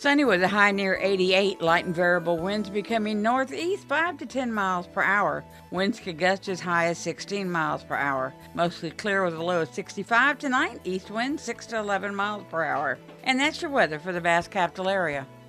Sunny with a high near 88, light and variable winds becoming northeast 5 to 10 miles per hour. Winds could gust as high as 16 miles per hour. Mostly clear with a low of 65 tonight, east wind 6 to 11 miles per hour. And that's your weather for the Bass Capital area.